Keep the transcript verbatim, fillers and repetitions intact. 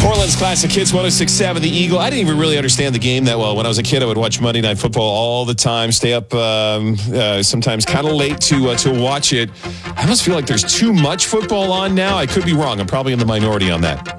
Portland's Classic Hits, one oh six point seven, The Eagle. I didn't even really understand the game that well. When I was a kid, I would watch Monday Night Football all the time, stay up um, uh, sometimes kind of late to uh, to watch it. I almost feel like there's too much football on now. I could be wrong. I'm probably in the minority on that.